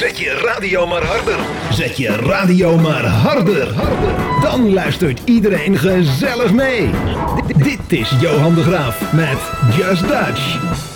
Zet je radio maar harder. Zet je radio maar harder. Dan luistert iedereen gezellig mee. Dit is Johan de Graaf met Just Dutch.